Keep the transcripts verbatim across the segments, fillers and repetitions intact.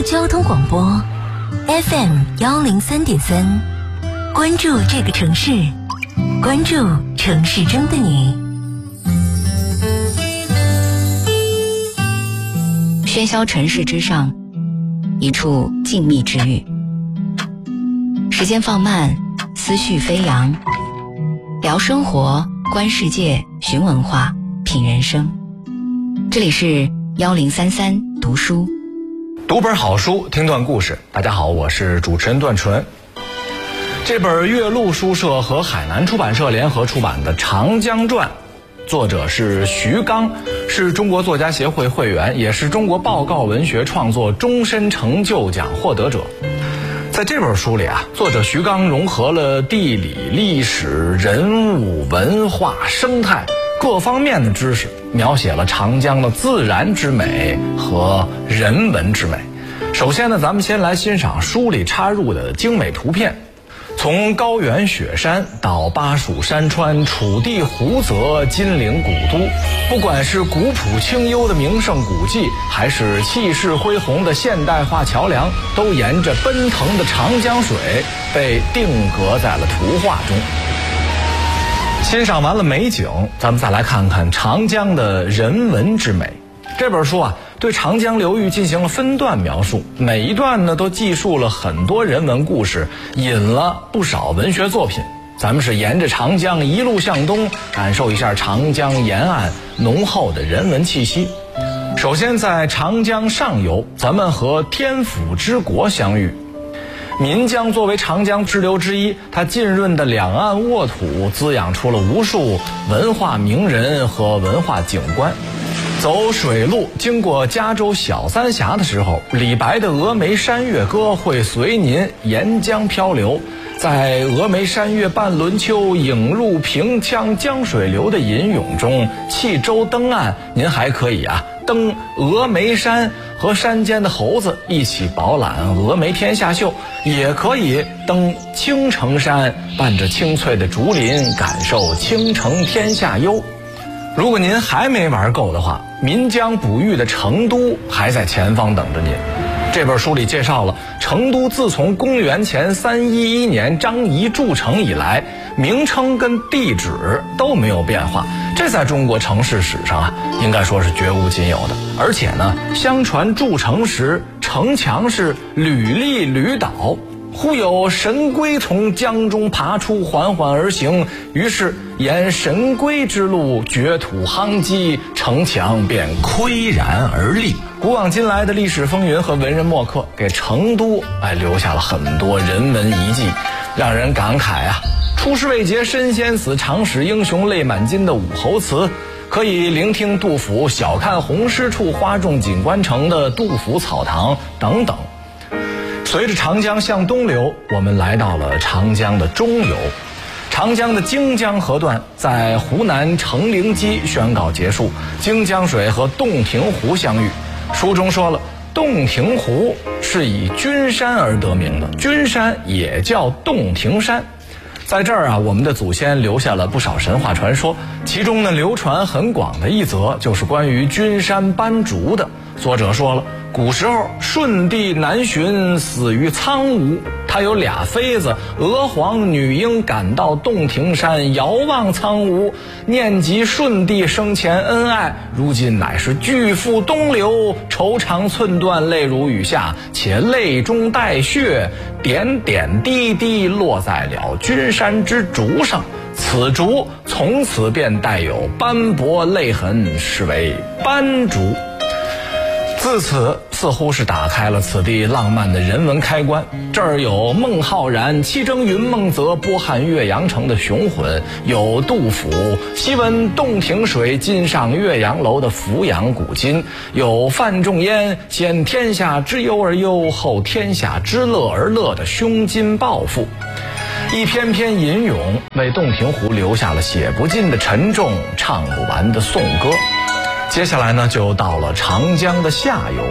交通广播 F M 幺零三点三，关注这个城市，关注城市中的你。 喧嚣城市之上，一处静谧之域。时间放慢，思绪飞扬，聊生活，观世界，寻文化，品人生。这里是幺零三三读书， 读本好书，听段故事。大家好，我是主持人段纯。这本岳麓书社和海南出版社联合出版的《长江传》，作者是徐刚，是中国作家协会会员，也是中国报告文学创作终身成就奖获得者。在这本书里啊，作者徐刚融合了地理、历史、人物、文化、生态各方面的知识，描写了长江的自然之美和人文之美。首先呢，咱们先来欣赏书里插入的精美图片。从高原雪山到巴蜀山川、楚地湖泽、金陵古都，不管是古朴清幽的名胜古迹，还是气势恢宏的现代化桥梁，都沿着奔腾的长江水被定格在了图画中。欣赏完了美景，咱们再来看看长江的人文之美。这本书啊，对长江流域进行了分段描述，每一段呢都记述了很多人文故事，引了不少文学作品。咱们是沿着长江一路向东，感受一下长江沿岸浓厚的人文气息。首先在长江上游，咱们和天府之国相遇。岷江作为长江支流之一，它浸润的两岸沃土滋养出了无数文化名人和文化景观。走水路经过嘉州小三峡的时候，李白的《峨眉山月歌》会随您沿江漂流，在峨眉山月半轮秋，影入平羌江水流的吟咏中，弃舟登岸，您还可以啊登峨眉山，和山间的猴子一起饱览峨眉天下秀，也可以登青城山，伴着青翠的竹林，感受青城天下幽。如果您还没玩够的话，岷江哺育的成都还在前方等着您。这本书里介绍了成都自从公元前三一一年张仪筑城以来，名称跟地址都没有变化，这在中国城市史上啊，应该说是绝无仅有的。而且呢，相传筑城时城墙是屡立屡倒，忽有神龟从江中爬出，缓缓而行，于是沿神龟之路掘土夯基，城墙便岿然而立。古往今来的历史风云和文人墨客，给成都哎留下了很多人文遗迹，让人感慨啊！出师未捷身先死，长使英雄泪满襟的武侯祠，可以聆听杜甫小看红湿处，花重锦官城的杜甫草堂等等。随着长江向东流，我们来到了长江的中游。长江的荆江河段在湖南成陵矶宣告结束，荆江水和洞庭湖相遇。书中说了，洞庭湖是以君山而得名的，君山也叫洞庭山。在这儿啊，我们的祖先留下了不少神话传说，其中呢流传很广的一则就是关于君山斑竹的。作者说了，古时候舜帝南巡，死于苍梧，他有俩妃子，娥皇、女英赶到洞庭山，遥望苍梧，念及舜帝生前恩爱，如今乃是巨富东流，愁肠寸断，泪如雨下，且泪中带血，点点滴滴落在了君山之竹上，此竹从此便带有斑驳泪痕，是为斑竹。自此似乎是打开了此地浪漫的人文开关。这儿有孟浩然七征云梦泽，波撼岳阳城的雄浑，有杜甫昔闻洞庭水，今上岳阳楼的俯仰古今，有范仲淹先天下之忧而忧，后天下之乐而乐的胸襟抱负。一篇篇吟咏为洞庭湖留下了写不尽的沉重，唱不完的颂歌。接下来呢，就到了长江的下游。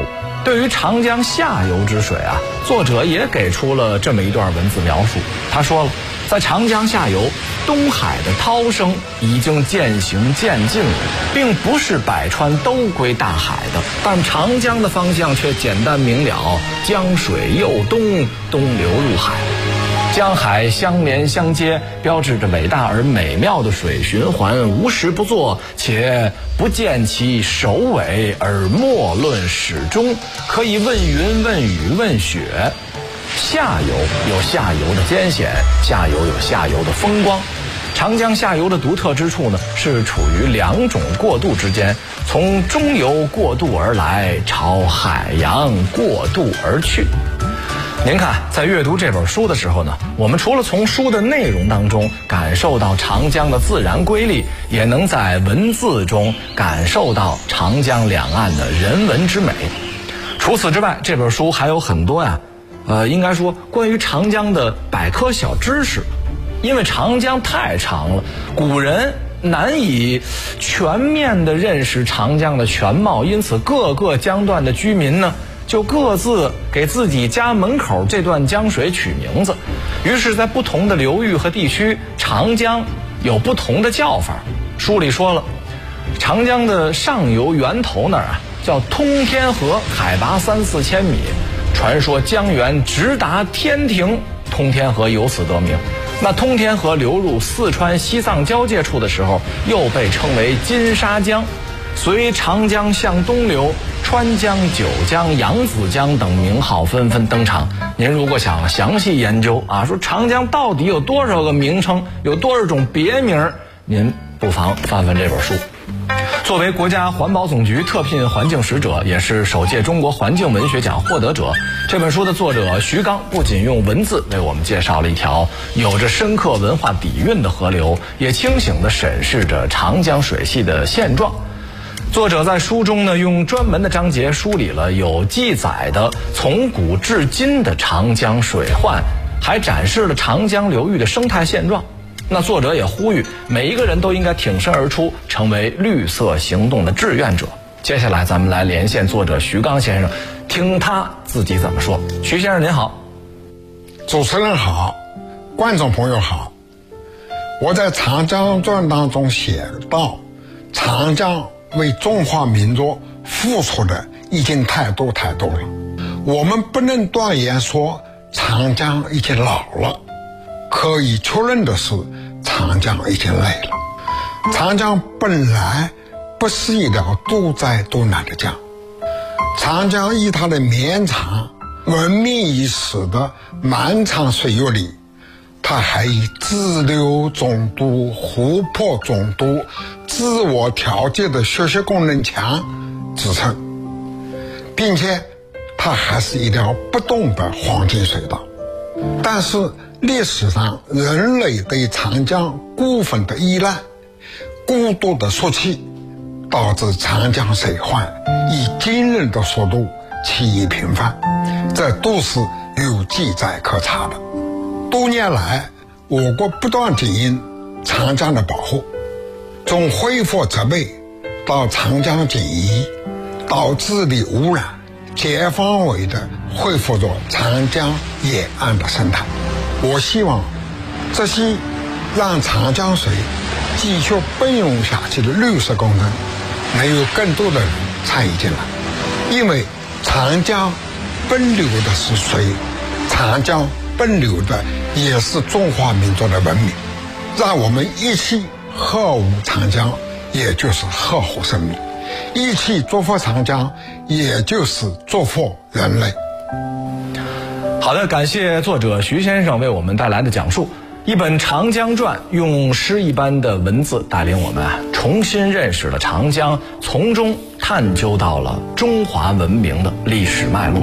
对于长江下游之水啊，作者也给出了这么一段文字描述。他说了，在长江下游，东海的涛声已经渐行渐近了，并不是百川都归大海的，但长江的方向却简单明了，江水右东，东流入海。江海相连相接，标志着伟大而美妙的水循环无时不作，且不见其首尾，而莫论始终，可以问云问雨问雪。下游有下游的艰险，下游有下游的风光。长江下游的独特之处呢，是处于两种过渡之间，从中游过渡而来，朝海洋过渡而去。您看，在阅读这本书的时候呢，我们除了从书的内容当中感受到长江的自然瑰丽，也能在文字中感受到长江两岸的人文之美。除此之外，这本书还有很多呀，呃，应该说关于长江的百科小知识。因为长江太长了，古人难以全面地认识长江的全貌，因此各个江段的居民呢，就各自给自己家门口这段江水取名字。于是在不同的流域和地区，长江有不同的叫法。书里说了，长江的上游源头那儿啊，叫通天河，海拔三四千米，传说江源直达天庭，通天河由此得名。那通天河流入四川西藏交界处的时候，又被称为金沙江。随长江向东流，川江、九江、扬子江等名号纷纷登场。您如果想详细研究啊，说长江到底有多少个名称，有多少种别名，您不妨翻翻这本书。作为国家环保总局特聘环境使者，也是首届中国环境文学奖获得者，这本书的作者徐刚不仅用文字为我们介绍了一条有着深刻文化底蕴的河流，也清醒地审视着长江水系的现状。作者在书中呢，用专门的章节梳理了有记载的从古至今的长江水患，还展示了长江流域的生态现状。那作者也呼吁每一个人都应该挺身而出，成为绿色行动的志愿者。接下来咱们来连线作者徐刚先生，听他自己怎么说。徐先生您好。 主持人好，观众朋友好。我在《长江传》当中写到，长江为中华民族付出的已经太多太多了，我们不能断言说长江已经老了，可以确认的是长江已经累了。长江本来不是一条多灾多难的江，长江以它的绵长闻名于世的漫长岁月里，它还以支流众多、湖泊众多、自我调节的学习功能强支撑，并且它还是一条不动的黄金隧道。但是历史上人类对长江过分的依赖、过度的缩气，导致长江水患以惊人的速度起于频繁，这都是有记载可查的。多年来，我国不断进行长江的保护，从恢复植被到长江禁渔，到治理污染，全方位的恢复着长江沿岸的生态。我希望这些让长江水继续奔涌下去的绿色工程能有更多的人参与进来，因为长江奔流的是水，长江奔流的也是中华民族的文明。让我们一起呵护长江，也就是呵护生命；一起祝福长江，也就是祝福人类。 好的，感谢作者徐先生为我们带来的讲述。一本《长江传》用诗一般的文字带领我们啊，重新认识了长江，从中探究到了中华文明的历史脉络。